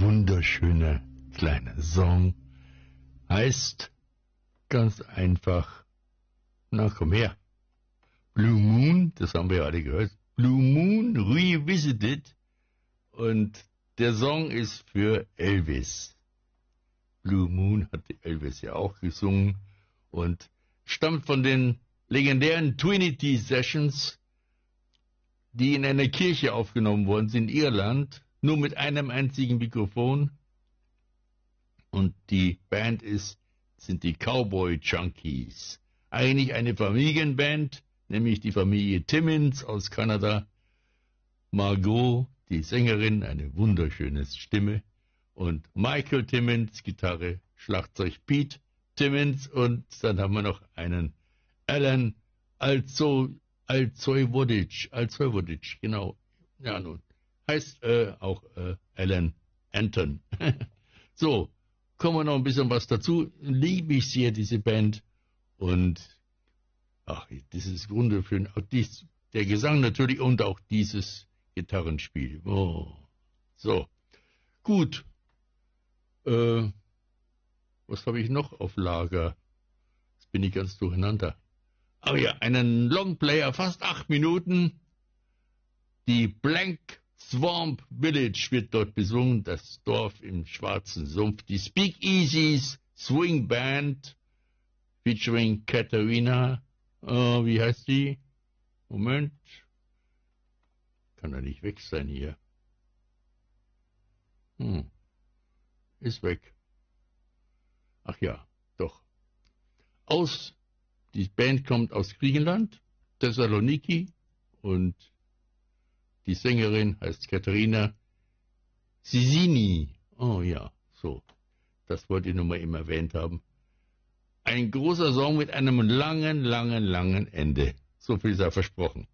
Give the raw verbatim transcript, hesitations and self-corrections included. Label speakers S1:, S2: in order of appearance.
S1: wunderschöner kleiner Song. Heißt ganz einfach, na komm her, Blue Moon, das haben wir ja alle gehört, Blue Moon Revisited, und der Song ist für Elvis. Blue Moon hat Elvis ja auch gesungen und stammt von den legendären Trinity Sessions, die in einer Kirche aufgenommen worden sind in Irland, nur mit einem einzigen Mikrofon. Und die Band ist, sind die Cowboy Junkies. Eigentlich eine Familienband, nämlich die Familie Timmins aus Kanada. Margot, die Sängerin, eine wunderschöne Stimme. Und Michael Timmins, Gitarre, Schlagzeug Pete Timmins. Und dann haben wir noch einen Alan Also, Alzoivodic, Alzoivodic, genau. Ja, nun. Heißt äh, auch äh, Alan Anton. So, kommen wir noch ein bisschen was dazu. Liebe ich sehr, diese Band. Und, ach, das ist wunderschön. Auch dies, der Gesang natürlich und auch dieses Gitarrenspiel. Oh. So, gut. Äh, was habe ich noch auf Lager? Jetzt bin ich ganz durcheinander. Aber ja, einen Longplayer, fast acht Minuten. Die Blank Swamp Village wird dort besungen, das Dorf im schwarzen Sumpf. Die Speakeasies Swing Band featuring Katharina. Oh, wie heißt die? Moment. Kann doch nicht weg sein hier. Hm. Ist weg. Ach ja, doch. Aus, die Band kommt aus Griechenland, Thessaloniki, und die Sängerin heißt Katharina Sisini. Oh ja, so. Das wollte ich nur mal eben erwähnt haben. Ein großer Song mit einem langen, langen, langen Ende. So viel sei versprochen.